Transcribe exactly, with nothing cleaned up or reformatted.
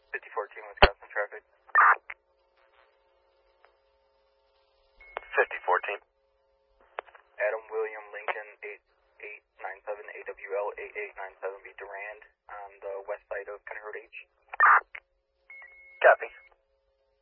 fifty fourteen Wisconsin traffic. fifty fourteen. Adam William Lincoln eight eight nine seven A W L eight eight nine seven.